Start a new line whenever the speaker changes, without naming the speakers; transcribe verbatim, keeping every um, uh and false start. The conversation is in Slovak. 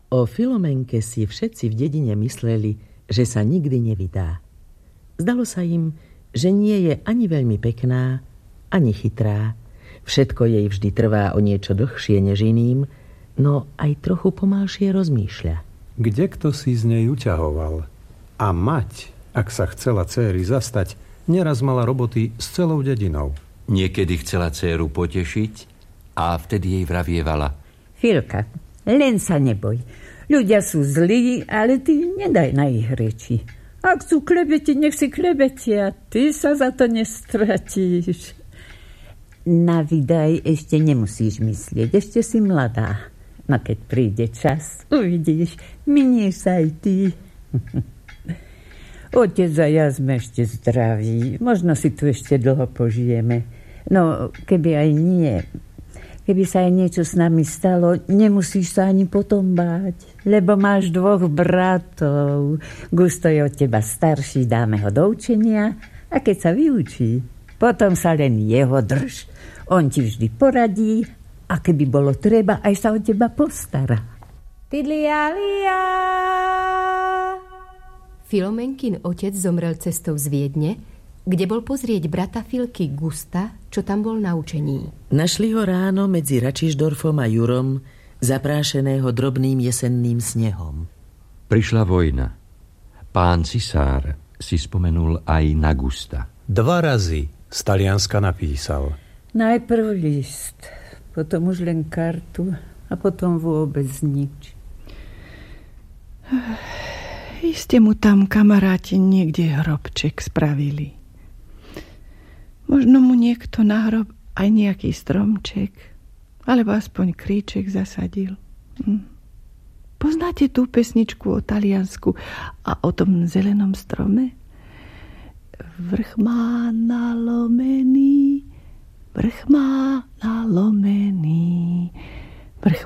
O Filomenke si všetci v dedine mysleli, že sa nikdy nevydá. Zdalo sa im, že nie je ani veľmi pekná, ani chytrá. Všetko jej vždy trvá o niečo dlhšie než iným, no aj trochu pomalšie rozmýšľa.
Kde kto si z nej uťahoval? A mať, ak sa chcela céry zastať, neraz mala roboty s celou dedinou.
Niekedy chcela dcéru potešiť a vtedy jej vravievala:
Filka, len sa neboj. Ľudia sú zlí, ale ty nedaj na ich reči. Ak sú klebeti, nech si klebetia. Ty sa za to nestratíš. Na vydaj ešte nemusíš myslieť. Ešte si mladá. No keď príde čas, uvidíš, minieš sa aj ty. Otec a ja sme ešte zdraví. Možno si tu ešte dlho požijeme. No, keby aj nie... Keby sa aj niečo s nami stalo, nemusíš sa ani potom báť, lebo máš dvoch bratov. Gusto je od teba starší, dáme ho do učenia a keď sa vyučí, potom sa len jeho drž. On ti vždy poradí a keby bolo treba, aj sa o teba postará.
Tidlialia! Filomenkin otec zomrel cestou z Viedne, kde bol pozrieť brata Filky Gusta, čo tam bol na učení.
Našli ho ráno medzi Račišdorfom a Jurom, zaprášeného drobným jesenným snehom.
Prišla vojna. Pán cisár si spomenul aj na Gusta.
Dva razy z Talianska napísal.
Najprv list, potom už len kartu a potom vôbec nič.
Iste mu tam kamaráti niekde hrobček spravili. Možno mu niekto na hrob aj nejaký stromček, alebo aspoň kríček zasadil. Hm. Poznáte tú pesničku o Taliansku a o tom zelenom strome? Vrch má nalomený, vrch má nalomený,